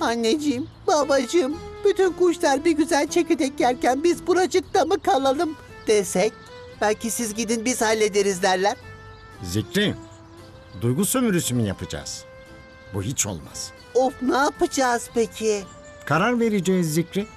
Anneciğim, babacığım, bütün kuşlar bir güzel çekirdek yerken biz buracıkta mı kalalım desek? Belki siz gidin biz hallederiz derler. Zikri, duygu sömürüsü mü yapacağız? Bu hiç olmaz. Of, ne yapacağız peki? Karar vereceğiz Zikri.